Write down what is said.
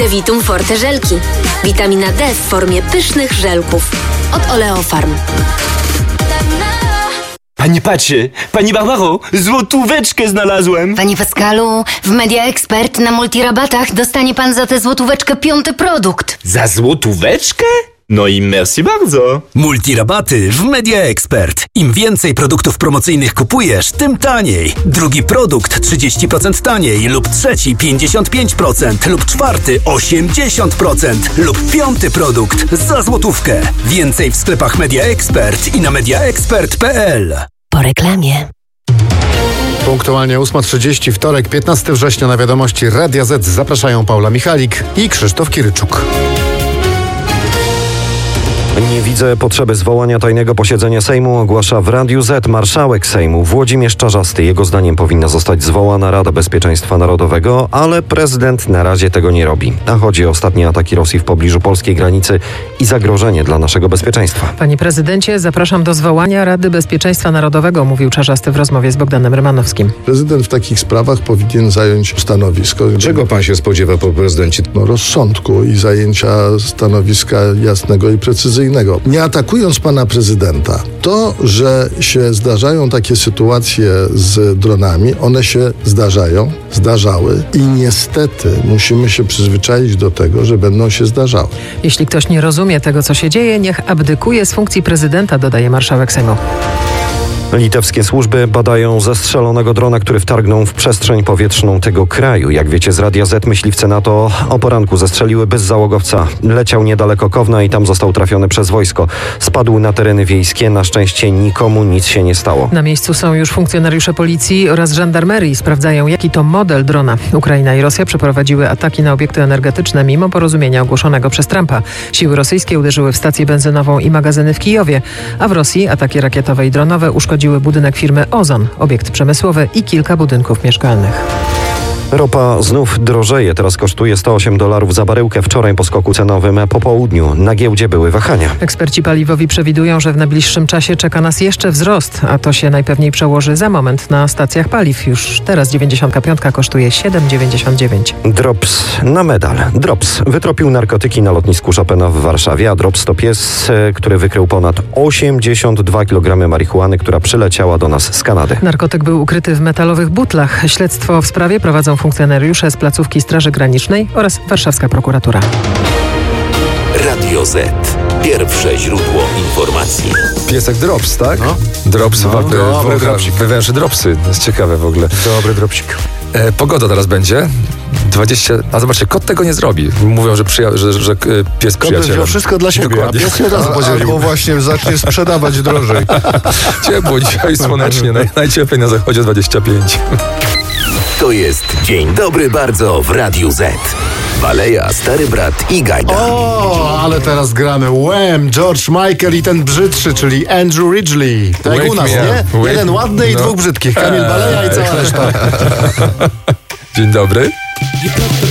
Devitum Forte żelki. Witamina D w formie pysznych żelków. Od Oleofarm. Panie Pacie, Pani Barbaro, złotóweczkę znalazłem. Panie Pascalu, w Media Expert na multirabatach dostanie pan za tę złotóweczkę 5. produkt. Za złotóweczkę? No i merci bardzo. Multirabaty w Media Expert. Im więcej produktów promocyjnych kupujesz, tym taniej. Drugi produkt 30% taniej lub trzeci 55% lub czwarty 80% lub piąty produkt za złotówkę. Więcej w sklepach Media Expert i na mediaexpert.pl. Po reklamie. Punktualnie 8:30, wtorek, 15 września na Wiadomości Radia Z zapraszają Paula Michalik i Krzysztof Kiryczuk. Nie widzę potrzeby zwołania tajnego posiedzenia Sejmu, ogłasza w Radiu Z marszałek Sejmu Włodzimierz Czarzasty. Jego zdaniem powinna zostać zwołana Rada Bezpieczeństwa Narodowego, ale prezydent na razie tego nie robi. A chodzi o ostatnie ataki Rosji w pobliżu polskiej granicy i zagrożenie dla naszego bezpieczeństwa. Panie prezydencie, zapraszam do zwołania Rady Bezpieczeństwa Narodowego, mówił Czarzasty w rozmowie z Bogdanem Rymanowskim. Prezydent w takich sprawach powinien zająć stanowisko. Czego pan się spodziewa po prezydencie? Rozsądku i zajęcia stanowiska jasnego i precyzyjnego. Nie atakując pana prezydenta, to, że się zdarzają takie sytuacje z dronami, one się zdarzały i niestety musimy się przyzwyczaić do tego, że będą się zdarzały. Jeśli ktoś nie rozumie tego, co się dzieje, niech abdykuje z funkcji prezydenta, dodaje marszałek Sejmu. Litewskie służby badają zestrzelonego drona, który wtargnął w przestrzeń powietrzną tego kraju. Jak wiecie z Radia Z, myśliwce NATO o poranku zestrzeliły bezzałogowca. Leciał niedaleko Kowna i tam został trafiony przez wojsko. Spadł na tereny wiejskie. Na szczęście nikomu nic się nie stało. Na miejscu są już funkcjonariusze policji oraz żandarmerii. Sprawdzają, jaki to model drona. Ukraina i Rosja przeprowadziły ataki na obiekty energetyczne mimo porozumienia ogłoszonego przez Trumpa. Siły rosyjskie uderzyły w stację benzynową i magazyny w Kijowie, a w Rosji ataki rakietowe i dronowe uszkodziły budynek firmy Ozon, obiekt przemysłowy i kilka budynków mieszkalnych. Ropa znów drożeje. Teraz kosztuje $108 za baryłkę. Wczoraj po skoku cenowym po południu na giełdzie były wahania. Eksperci paliwowi przewidują, że w najbliższym czasie czeka nas jeszcze wzrost, a to się najpewniej przełoży za moment na stacjach paliw. Już teraz 95 kosztuje 7,99. Drops na medal. Drops wytropił narkotyki na lotnisku Chopina w Warszawie, a Drops to pies, który wykrył ponad 82 kg marihuany, która przyleciała do nas z Kanady. Narkotyk był ukryty w metalowych butlach. Śledztwo w sprawie prowadzą funkcjonariusze z placówki Straży Granicznej oraz warszawska prokuratura. Radio Z. Pierwsze źródło informacji. Piesek Drops, tak? No. Drops, dobry dropsik. wywęży dropsy. To jest ciekawe w ogóle. Dobry dropsik. Pogoda teraz będzie. 20... A zobaczcie, kot tego nie zrobi. Mówią, że pies przyjacielem. Kot wszystko dla siebie, dokładnie. a pies nie raz podzielił. Albo właśnie zacznie sprzedawać drożej. Ciepło dzisiaj, słonecznie. Najcieplej na zachodzie 25. To jest Dzień Dobry Bardzo w Radiu Z. Baleja, Stary Brat i Gajda. O, ale teraz gramy Wham, George Michael i ten brzydszy, czyli Andrew Ridgeley. Tak jak u nas, nie? Jeden ładny i dwóch brzydkich. Kamil Baleja i cała reszta. Dzień dobry.